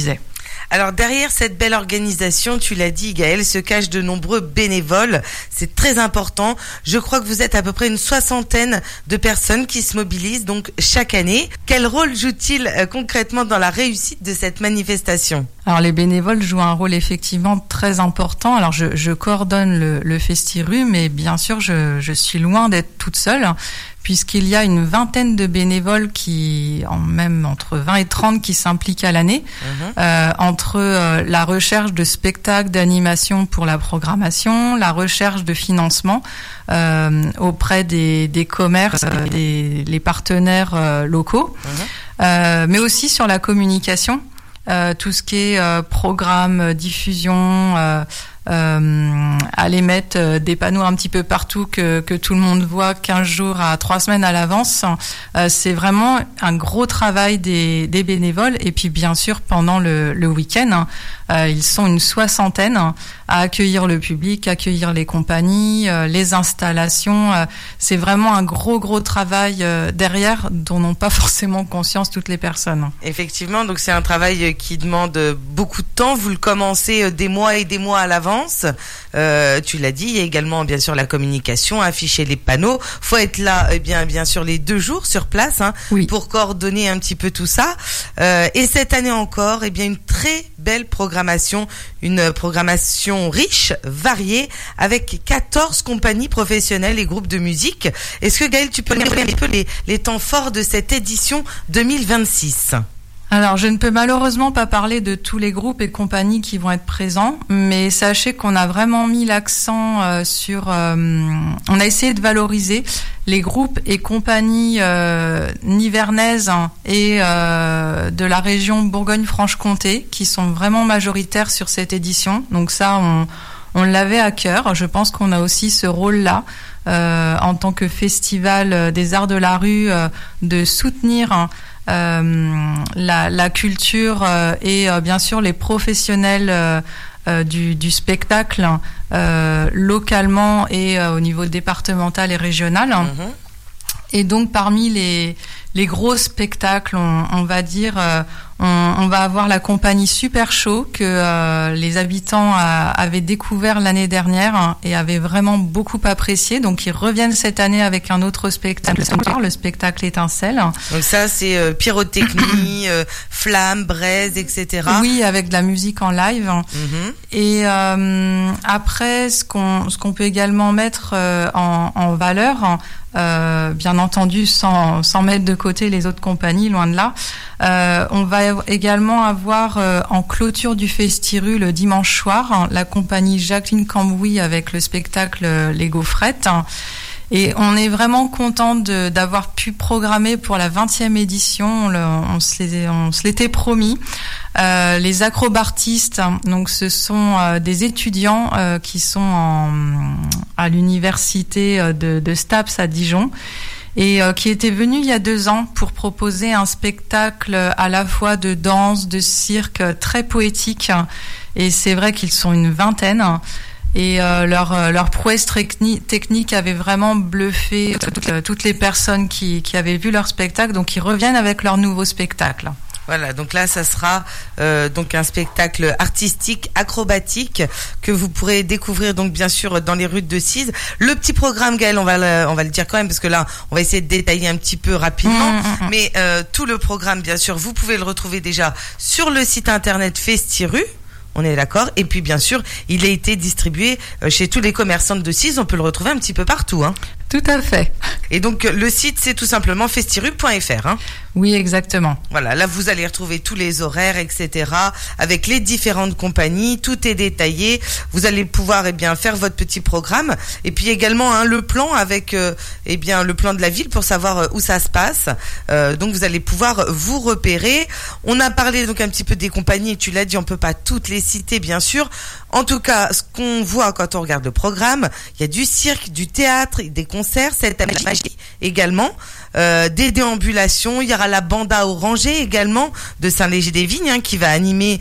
disais. Alors derrière cette belle organisation, tu l'as dit Gaëlle, se cachent de nombreux bénévoles. C'est très important. Je crois que vous êtes à peu près une 60aine de personnes qui se mobilisent donc chaque année. Quel rôle jouent-ils concrètement dans la réussite de cette manifestation ? Alors les bénévoles jouent un rôle effectivement très important. Alors je coordonne le Festi-Rue, mais bien sûr je suis loin d'être toute seule, puisqu'il y a une vingtaine de bénévoles même entre 20 et 30 qui s'impliquent à l'année, entre la recherche de spectacles, d'animation pour la programmation, la recherche de financement auprès des commerces, les partenaires locaux, mais aussi sur la communication. Tout ce qui est programme, diffusion, aller mettre des panneaux un petit peu partout que tout le monde voit 15 jours à 3 semaines à l'avance. C'est vraiment un gros travail des bénévoles. Et puis bien sûr, pendant le week-end, ils sont une 60aine à accueillir le public, accueillir les compagnies, les installations. C'est vraiment un gros travail derrière dont n'ont pas forcément conscience toutes les personnes. Effectivement, donc c'est un travail qui demande beaucoup de temps. Vous le commencez des mois et des mois à l'avance. Tu l'as dit, il y a également bien sûr la communication, afficher les panneaux. Faut être là, bien sûr les 2 jours sur place, oui, pour coordonner un petit peu tout ça. Et cette année encore, une très belle programmation, une programmation riche, variée, avec 14 compagnies professionnelles et groupes de musique. Est-ce que Gaëlle, tu peux nous donner un petit peu les temps forts de cette édition 2026 ? Alors, je ne peux malheureusement pas parler de tous les groupes et compagnies qui vont être présents, mais sachez qu'on a vraiment mis l'accent sur... on a essayé de valoriser les groupes et compagnies nivernaises et de la région Bourgogne-Franche-Comté, qui sont vraiment majoritaires sur cette édition. Donc ça, on l'avait à cœur. Je pense qu'on a aussi ce rôle-là, en tant que festival des arts de la rue, de soutenir... la culture et bien sûr les professionnels du spectacle localement et au niveau départemental et régional. Et donc parmi les gros spectacles, on va dire, on va avoir la compagnie Super Show que les habitants avaient découvert l'année dernière et avaient vraiment beaucoup apprécié. Donc ils reviennent cette année avec un autre spectacle, le spectacle Étincelle. Donc ça c'est pyrotechnie, flammes, braises, etc. Oui, avec de la musique en live. Et après, ce qu'on peut également mettre en valeur, bien entendu sans mettre de côté les autres compagnies, loin de là, on va également avoir en clôture du Festi-Rue le dimanche soir la compagnie Jacqueline Cambouis avec le spectacle Les Gaufrettes. Et on est vraiment content d'avoir pu programmer pour la 20e édition, on se l'était promis, les acrobatistes. Donc ce sont des étudiants qui sont à l'université de Staps à Dijon, et qui étaient venus il y a 2 ans pour proposer un spectacle à la fois de danse, de cirque, très poétique. Et c'est vrai qu'ils sont une vingtaine. Et leur prouesse technique avait vraiment bluffé toutes les personnes qui avaient vu leur spectacle. Donc ils reviennent avec leur nouveau spectacle. Voilà, donc là, ça sera donc un spectacle artistique, acrobatique, que vous pourrez découvrir donc bien sûr dans les rues de Decize. Le petit programme, Gaëlle, on va le dire quand même, parce que là, on va essayer de détailler un petit peu rapidement. Mais tout le programme, bien sûr, vous pouvez le retrouver déjà sur le site internet Festi-Rue. On est d'accord. Et puis, bien sûr, il a été distribué chez tous les commerçants de Decize. On peut le retrouver un petit peu partout. Tout à fait. Et donc, le site, c'est tout simplement festirue.fr. Oui, exactement. Voilà, là, vous allez retrouver tous les horaires, etc., avec les différentes compagnies. Tout est détaillé. Vous allez pouvoir, faire votre petit programme. Et puis également, le plan avec, le plan de la ville pour savoir où ça se passe. Donc, vous allez pouvoir vous repérer. On a parlé donc un petit peu des compagnies. Et tu l'as dit, on peut pas toutes les citer, bien sûr. En tout cas, ce qu'on voit quand on regarde le programme, il y a du cirque, du théâtre, des concerts, cette année également, des déambulations. Il y aura la banda orangée également de Saint-Léger-des-Vignes qui va animer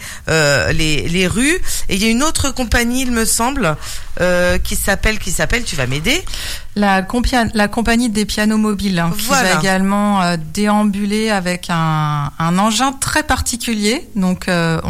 les rues. Et il y a une autre compagnie, il me semble, qui s'appelle, tu vas m'aider. La compagnie des pianos mobiles, qui va également déambuler avec un engin très particulier. Donc